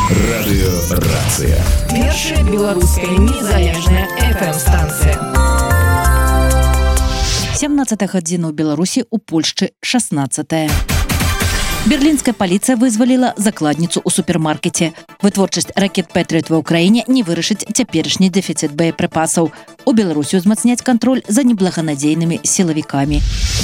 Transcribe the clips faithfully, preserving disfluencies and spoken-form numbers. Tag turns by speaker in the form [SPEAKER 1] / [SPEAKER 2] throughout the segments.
[SPEAKER 1] Радыёрацыя.
[SPEAKER 2] Першая беларуская незалежная эф эм-станцыя.
[SPEAKER 3] сямнадцатая гадзіна ў Беларусі, у Польшчы шаснаццатая. Берлінская паліцыя вызваліла закладніцу ў супермаркеце. Вытворчасць ракет Пэтрыёт ва ўкраіне не вырашыць цяперашні дэфіцыт боепрыпасаў. У Беларусі ўзмацняць кантроль за неблаганадзейнымі сілавікамі.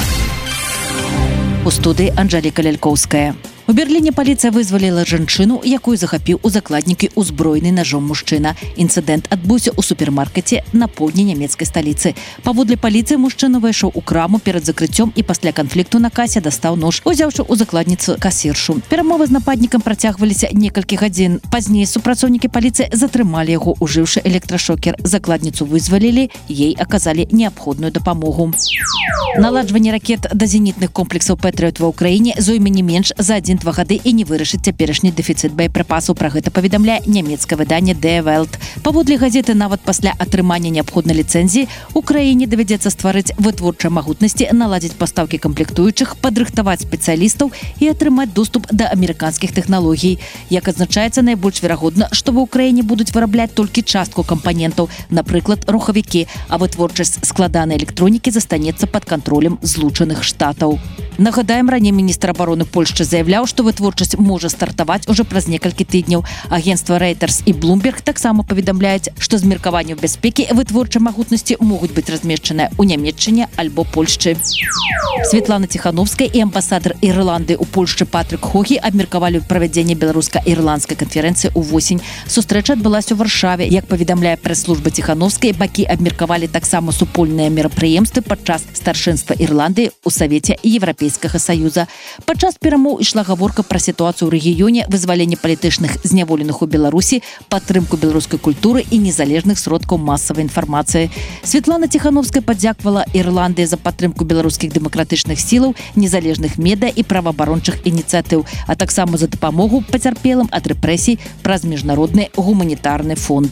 [SPEAKER 3] У студыі Анжэліка Лялькоўская. У Берліне паліцыя вызваліла жанчыну, якую захапіў у закладнікі узброены ножом мужчына. Інцыдэнт адбыўся ў супермаркеце на поўдні нямецкай сталіцы. Паводле паліцыі мужчына выйшаў у краму перад закрыццём і пасля канфлікту на касе дастаў нож, узяўшы ў закладніцу касіршу. Перамовы з нападнікам працягваліся некалькі гадзін. Пазней супрацоўнікі паліцыі затрымалі яго, ужыўшы электрашокер. Закладніцу вызвалілі, ей аказалі неабходную дапамогу. Наладжванне ракет да зенітных комплексаў Пэтрыёт ва ўкраіне зойме не менш за адзін-два гады і не вырашыць цяперашні дэфіцыт боепрыпасаў. Пра гэта паведамляе нямецкае выданне Die Welt. Паводле газеты, нават пасля атрымання неабходнай ліцэнзіі у краіне давядзецца стварыць вытворчыя магутнасці, наладзіць пастаўкі камплектуючых, падрыхтаваць спецыялістаў і атрымаць доступ да амерыканскіх тэхналогій. Як адзначаецца, найбольш верагодна, што ва ўкраіне будуць вырабляць толькі частку кампанентаў, напрыклад, рухавікі, а вытворчасць складанай электронікі застанецца пад кантролем Злучаных Штатаў. Нагадаем, раней міністр абароны Польшчы заявляў, што вытворчасць можа стартаваць ужо праз некалькі тыдняў. Агенцтва Reuters і Bloomberg таксама паведамляюць, што з меркаванняў бяспекі вытворчай магутнасці могуць быць размешчаныя ў Нямецчыне альбо Польшчы. Светлана Ціхановская і амбасадар Ірландыі ў Польшчы Патрык Хогі абмеркавалі правядзенне беларуска-ірландскай канферэнцыі ў восень. Сустрэча адбылася ў Варшаве. Як паведамляе прэс-служба Ціхановскай, бакі абмеркавалі таксама супольныя мерапрыемствы падчас старшынства Ірландыі ў Савеце Еўрапейскага Саюза. Падчас перамоў ішла гаворка пра сітуацыю ў рэгіёне, вызваленне палітычных зняволеных у Беларусі, падтрымку беларускай культуры і незалежных сродкаў масавай інфармацыі. Светлана Ціхановская падзякавала Ірландыі за падтрымку беларускіх дэмакратычных сілаў, незалежных медыа і праваабарончых ініцыятыў, а таксама за дапамогу пацярпелым ад рэпрэсій праз міжнародны гуманітарны фонд.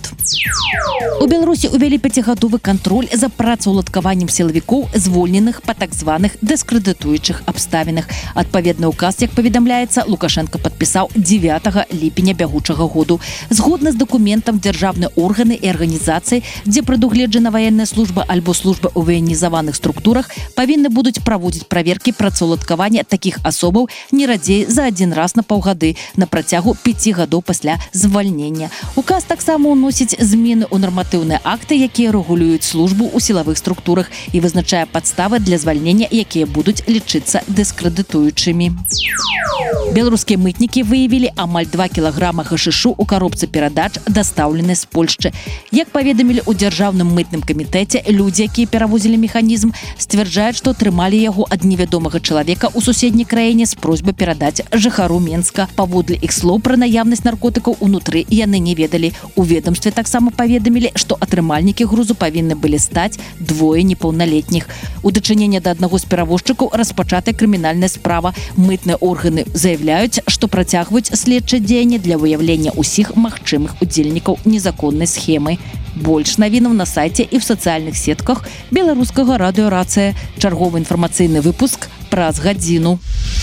[SPEAKER 3] У Беларусі увялі пяцігадовы кантроль за працаўладкаваннем сілавікоў, звольненых па так званых дыскрэдытуючых абставінах. Адпаведны ўказ, як паведамляецца, Лукашенко падпісаў дзевятага ліпеня бягучага году. Згодна з дакументам, дзяржаўныя органы і арганізацыі, дзе прадугледжана ваенная служба альбо служба ў ваенізаваных структурах, павінны будуць праводзіць праверкі працаўладкавання такіх асобаў не радзей за адзін раз на паўгады на працягу пяці гадоў пасля звальнення. Указ таксама ўносіць змены ў нарматыўныя акты, якія рэгулююць службу ў сілавых структурах і вызначае падставы для звальнення, якія будуць лічыцца дыскрэдытуючымі. Беларускія мытнікі выявілі амаль два кілаграма гашышу ў каробцы перадач, дастаўленай з Польшчы. Як паведамілі ў дзяржаўным мытным камітэце, людзі, якія перавозілі механізм, сцвярджаюць, што атрымалі яго ад невядомага чалавека ў суседняй краіне з просьбай перадаць жыхару Менска. Паводле іх слоў, пра наяўнасць наркотыкаў унутры яны не ведалі. У ведамстве таксама паведамілі, што атрымальнікі грузу павінны былі стаць двое непаўналетніх. У дачыненні да аднаго з перавозчыкаў распачатая крымінальная справа. Мытныя органы заявляюць, што працягваюць следчыя дзеянні для выяўлення ўсіх магчымых удзельнікаў незаконнай схемы. Больш навінаў на сайце і ў сацыяльных сетках беларускага радыёрацыя. Чарговы інфармацыйны выпуск праз гадзіну.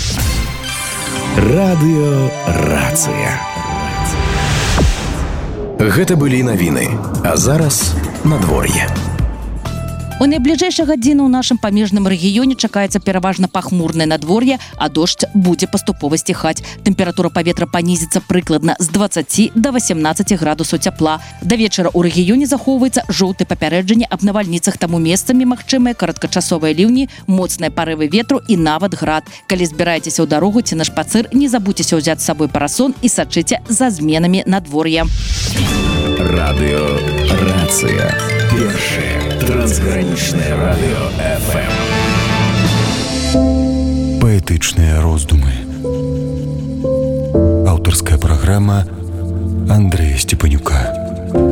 [SPEAKER 1] Радыёрацыя. Гэта былі навіны, а зараз надвор'е.
[SPEAKER 3] У найбліжэйшай гадзіны ў нашым памежным рэгіёне чакаецца пераважна пахмурнае надвор'е, а дождж будзе паступова сціхаць. Тэмпература паветра панізіцца прыкладна з дваццаці да васямнаццаці градусаў цяпла. Да вечара ў рэгіёне захоўваецца жоўтае папярэджанне аб навальніцах, таму месцамі магчымыя кароткачасовыя ліўні, моцныя парывы ветру і нават град. Калі збіраецеся ў дарогу ці на шпацыр, не забудзьцеся ўзяць з сабой парасон і сачыце за зменамі надвор'я.
[SPEAKER 1] Радыёрацыя. Першае трансгранічнае радыё эф эм.
[SPEAKER 4] Паэтычныя роздумы. Аўтарская праграма Андрэя Степанюка.